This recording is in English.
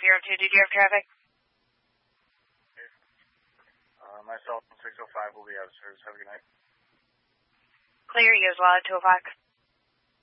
602, did you have traffic? Myself and 605 will be out of service. Have a good night. Clear, you as well at 2 o'clock.